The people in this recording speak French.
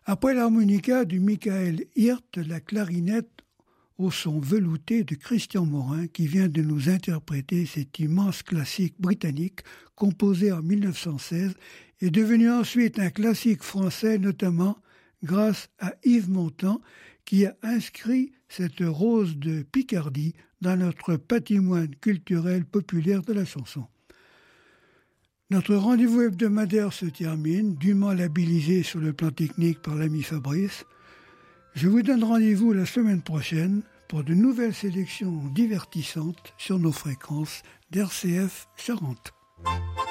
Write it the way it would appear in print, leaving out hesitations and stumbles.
Après l'harmonica du Michael Hirt, la clarinette au son velouté de Christian Morin qui vient de nous interpréter cet immense classique britannique composé en 1916 est devenu ensuite un classique français notamment grâce à Yves Montand qui a inscrit cette rose de Picardie dans notre patrimoine culturel populaire de la chanson. Notre rendez-vous hebdomadaire se termine, dûment labellisé sur le plan technique par l'ami Fabrice. Je vous donne rendez-vous la semaine prochaine pour de nouvelles sélections divertissantes sur nos fréquences d'RCF Charente.